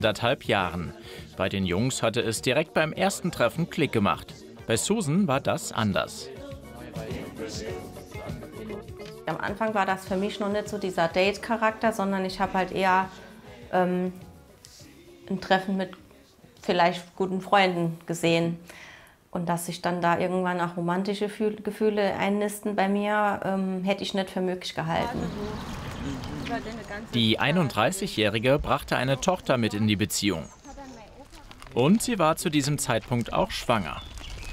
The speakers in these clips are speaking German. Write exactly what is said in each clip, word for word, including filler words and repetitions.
Anderthalb Jahren. Bei den Jungs hatte es direkt beim ersten Treffen Klick gemacht. Bei Susan war das anders. Am Anfang war das für mich noch nicht so dieser Date-Charakter, sondern ich habe halt eher ähm, ein Treffen mit vielleicht guten Freunden gesehen. Und dass sich dann da irgendwann auch romantische Gefühle einnisten bei mir, ähm, hätte ich nicht für möglich gehalten. Die einunddreißigjährige brachte eine Tochter mit in die Beziehung. Und sie war zu diesem Zeitpunkt auch schwanger.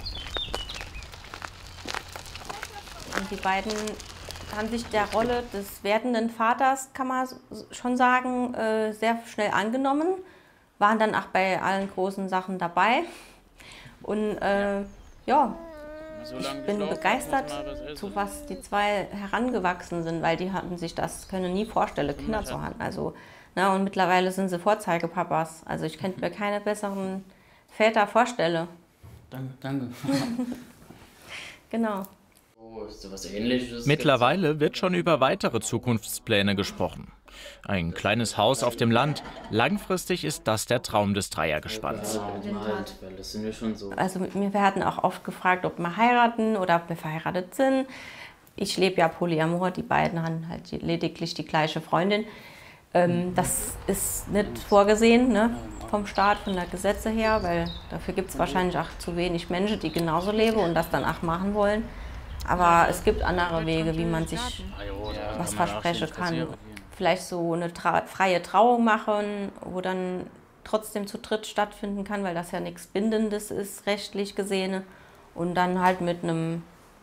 Und die beiden haben sich der Rolle des werdenden Vaters, kann man schon sagen, sehr schnell angenommen. Waren dann auch bei allen großen Sachen dabei. Und äh, ja, ich bin begeistert, zu was die zwei herangewachsen sind, weil die hatten sich das, können nie vorstellen, Kinder zu haben. Also, na, und mittlerweile sind sie Vorzeigepapas. Also ich könnte mir keine besseren Väter vorstellen. Danke, danke. Genau. Mittlerweile wird schon über weitere Zukunftspläne gesprochen. Ein kleines Haus auf dem Land. Langfristig ist das der Traum des Dreiergespanns. Also wir werden auch oft gefragt, ob wir heiraten oder ob wir verheiratet sind. Ich lebe ja Polyamor, die beiden haben halt lediglich die gleiche Freundin. Ähm, das ist nicht vorgesehen, ne, vom Staat, von der Gesetze her, weil dafür gibt es wahrscheinlich auch zu wenig Menschen, die genauso leben und das dann auch machen wollen. Aber es gibt andere Wege, wie man sich was versprechen kann. Vielleicht so eine tra freie Trauung machen, wo dann trotzdem zu dritt stattfinden kann, weil das ja nichts Bindendes ist, rechtlich gesehen. Und dann halt mit einem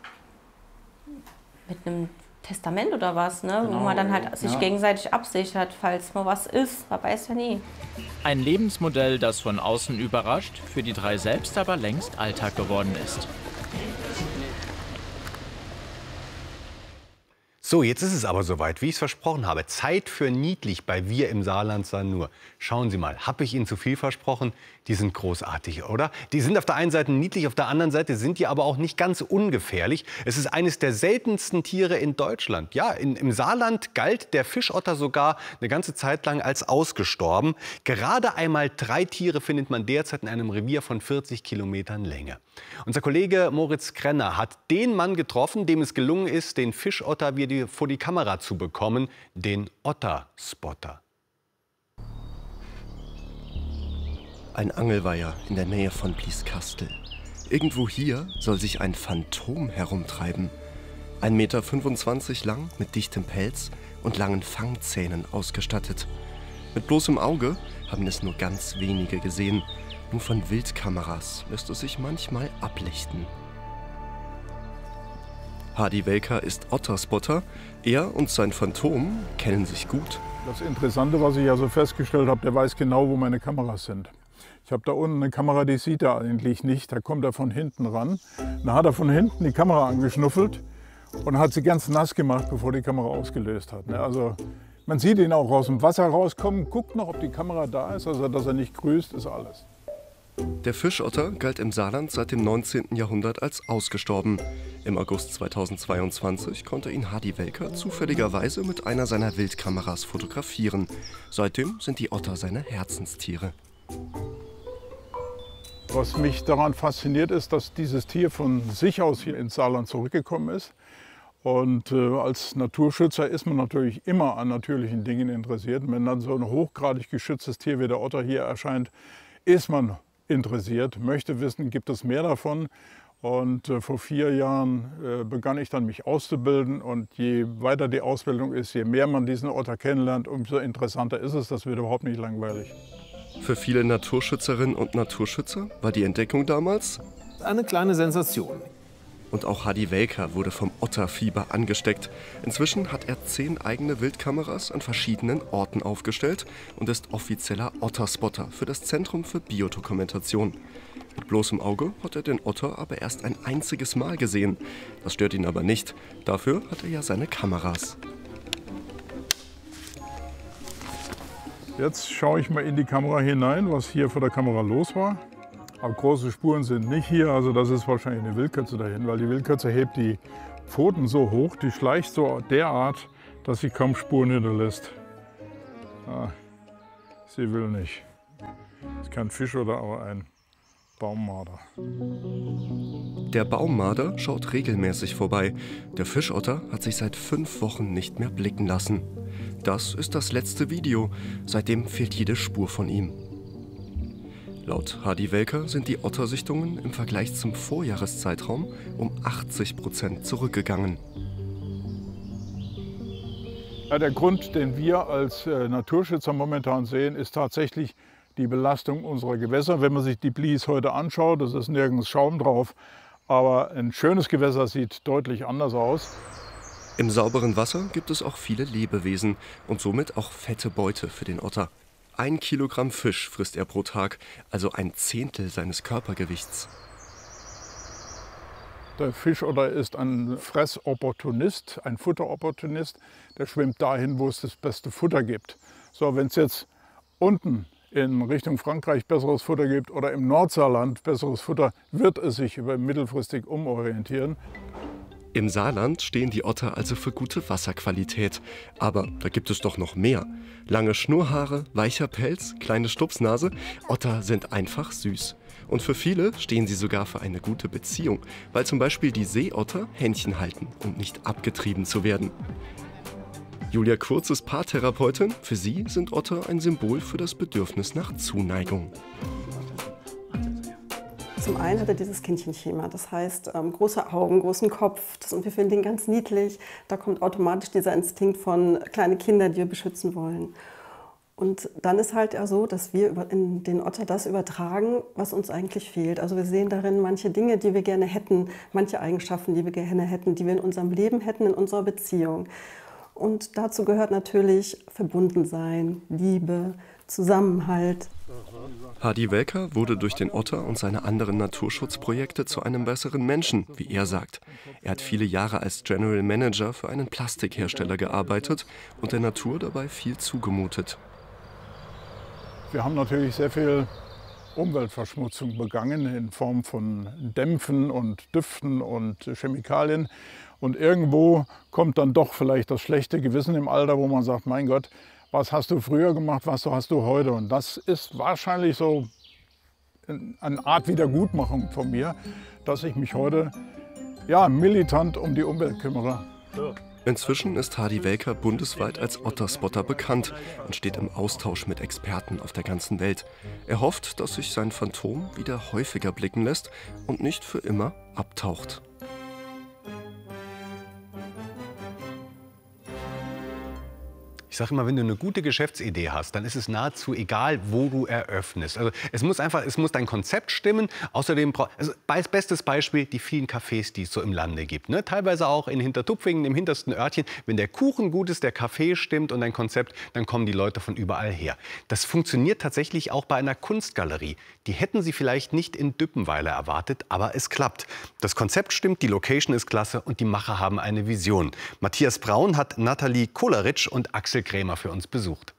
mit einem Testament oder was, ne? Genau, wo man dann halt sich ja. gegenseitig absichert, falls mal was ist. Man weiß ja nie. Ein Lebensmodell, das von außen überrascht, für die drei selbst aber längst Alltag geworden ist. So, jetzt ist es aber soweit, wie ich es versprochen habe. Zeit für niedlich bei Wir im Saarland Sanur. Schauen Sie mal, habe ich Ihnen zu viel versprochen? Die sind großartig, oder? Die sind auf der einen Seite niedlich, auf der anderen Seite sind die aber auch nicht ganz ungefährlich. Es ist eines der seltensten Tiere in Deutschland. Ja, in, im Saarland galt der Fischotter sogar eine ganze Zeit lang als ausgestorben. Gerade einmal drei Tiere findet man derzeit in einem Revier von vierzig Kilometern Länge. Unser Kollege Moritz Krenner hat den Mann getroffen, dem es gelungen ist, den Fischotter wieder vor die Kamera zu bekommen, den Otterspotter. Ein Angelweiher in der Nähe von Blieskastel. Irgendwo hier soll sich ein Phantom herumtreiben. ein Meter fünfundzwanzig lang, mit dichtem Pelz und langen Fangzähnen ausgestattet. Mit bloßem Auge haben es nur ganz wenige gesehen. Nur von Wildkameras lässt es sich manchmal ablichten. Hardy Welker ist Otterspotter. Er und sein Phantom kennen sich gut. Das Interessante, was ich also festgestellt habe, der weiß genau, wo meine Kameras sind. Ich habe da unten eine Kamera, die sieht er eigentlich nicht. Da kommt er von hinten ran. Dann hat er von hinten die Kamera angeschnuffelt und hat sie ganz nass gemacht, bevor die Kamera ausgelöst hat. Also man sieht ihn auch aus dem Wasser rauskommen, guckt noch, ob die Kamera da ist. Also dass er nicht grüßt, ist alles. Der Fischotter galt im Saarland seit dem neunzehnten Jahrhundert als ausgestorben. Im August zweitausendzweiundzwanzig konnte ihn Hardy Welker zufälligerweise mit einer seiner Wildkameras fotografieren. Seitdem sind die Otter seine Herzenstiere. Was mich daran fasziniert, ist, dass dieses Tier von sich aus hier ins Saarland zurückgekommen ist. Und äh, als Naturschützer ist man natürlich immer an natürlichen Dingen interessiert. Und wenn dann so ein hochgradig geschütztes Tier wie der Otter hier erscheint, ist man interessiert, möchte wissen, gibt es mehr davon. Und äh, vor vier Jahren äh, begann ich dann mich auszubilden. Und je weiter die Ausbildung ist, je mehr man diesen Otter kennenlernt, umso interessanter ist es. Das wird überhaupt nicht langweilig. Für viele Naturschützerinnen und Naturschützer war die Entdeckung damals eine kleine Sensation. Und auch Hardy Welker wurde vom Otterfieber angesteckt. Inzwischen hat er zehn eigene Wildkameras an verschiedenen Orten aufgestellt und ist offizieller Otterspotter für das Zentrum für Biodokumentation. Mit bloßem Auge hat er den Otter aber erst ein einziges Mal gesehen. Das stört ihn aber nicht. Dafür hat er ja seine Kameras. Jetzt schaue ich mal in die Kamera hinein, was hier vor der Kamera los war. Aber große Spuren sind nicht hier, also das ist wahrscheinlich eine Wildkatze dahin, weil die Wildkatze hebt die Pfoten so hoch, die schleicht so derart, dass sie kaum Spuren hinterlässt. Ah, sie will nicht. Das ist kein Fischotter, aber ein Baummarder. Der Baummarder schaut regelmäßig vorbei. Der Fischotter hat sich seit fünf Wochen nicht mehr blicken lassen. Das ist das letzte Video. Seitdem fehlt jede Spur von ihm. Laut Hardy Welker sind die Ottersichtungen im Vergleich zum Vorjahreszeitraum um achtzig Prozent zurückgegangen. Ja, der Grund, den wir als äh, Naturschützer momentan sehen, ist tatsächlich die Belastung unserer Gewässer. Wenn man sich die Blies heute anschaut, es ist nirgends Schaum drauf, aber ein schönes Gewässer sieht deutlich anders aus. Im sauberen Wasser gibt es auch viele Lebewesen und somit auch fette Beute für den Otter. Ein Kilogramm Fisch frisst er pro Tag, also ein Zehntel seines Körpergewichts. Der Fischotter ist ein Fressopportunist, ein Futteropportunist. Der schwimmt dahin, wo es das beste Futter gibt. So, wenn es jetzt unten in Richtung Frankreich besseres Futter gibt oder im Nordsaarland besseres Futter, wird es sich über mittelfristig umorientieren. Im Saarland stehen die Otter also für gute Wasserqualität. Aber da gibt es doch noch mehr. Lange Schnurrhaare, weicher Pelz, kleine Stupsnase. Otter sind einfach süß. Und für viele stehen sie sogar für eine gute Beziehung, weil zum Beispiel die Seeotter Händchen halten, um nicht abgetrieben zu werden. Julia Kurz ist Paartherapeutin. Für sie sind Otter ein Symbol für das Bedürfnis nach Zuneigung. Zum einen hat er dieses Kindchenschema, das heißt ähm, große Augen, großen Kopf, das, und wir finden ihn ganz niedlich. Da kommt automatisch dieser Instinkt von kleine Kinder, die wir beschützen wollen. Und dann ist halt ja so, dass wir über, in den Otter das übertragen, was uns eigentlich fehlt. Also wir sehen darin manche Dinge, die wir gerne hätten, manche Eigenschaften, die wir gerne hätten, die wir in unserem Leben hätten, in unserer Beziehung. Und dazu gehört natürlich Verbundensein, Liebe, Zusammenhalt. Hardy Welker wurde durch den Otter und seine anderen Naturschutzprojekte zu einem besseren Menschen, wie er sagt. Er hat viele Jahre als General Manager für einen Plastikhersteller gearbeitet und der Natur dabei viel zugemutet. Wir haben natürlich sehr viel Umweltverschmutzung begangen in Form von Dämpfen und Düften und Chemikalien. Und irgendwo kommt dann doch vielleicht das schlechte Gewissen im Alter, wo man sagt, mein Gott, was hast du früher gemacht, was hast du heute? Und das ist wahrscheinlich so eine Art Wiedergutmachung von mir, dass ich mich heute ja, militant um die Umwelt kümmere. Inzwischen ist Hardy Welker bundesweit als Otterspotter bekannt und steht im Austausch mit Experten auf der ganzen Welt. Er hofft, dass sich sein Phantom wieder häufiger blicken lässt und nicht für immer abtaucht. Ich sage immer, wenn du eine gute Geschäftsidee hast, dann ist es nahezu egal, wo du eröffnest. Also es muss einfach, es muss dein Konzept stimmen. Außerdem, also bestes Beispiel, die vielen Cafés, die es so im Lande gibt. Ne? Teilweise auch in Hintertupfingen, im hintersten Örtchen. Wenn der Kuchen gut ist, der Kaffee stimmt und dein Konzept, dann kommen die Leute von überall her. Das funktioniert tatsächlich auch bei einer Kunstgalerie. Die hätten sie vielleicht nicht in Düppenweiler erwartet, aber es klappt. Das Konzept stimmt, die Location ist klasse und die Macher haben eine Vision. Matthias Braun hat Nathalie Koleritsch und Axel Krämer für uns besucht.